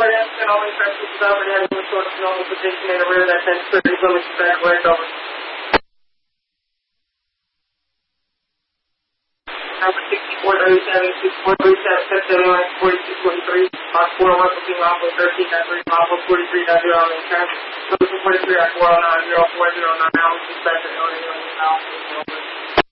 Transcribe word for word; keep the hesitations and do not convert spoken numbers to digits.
Florida, and all inspections is over, and having source of normal position in the rear that sends thirty kilometers back west over. Number sixty-four thirty-seven, sixty-four thirty-seven, seven line forty-six forty-three, Box four oh one, booking lawful thirteen nine three, lawful forty-three nine zero on the account. Number forty-three at four oh nine zero four zero nine, Allen, suspected, no, no, no, no, no, no, no,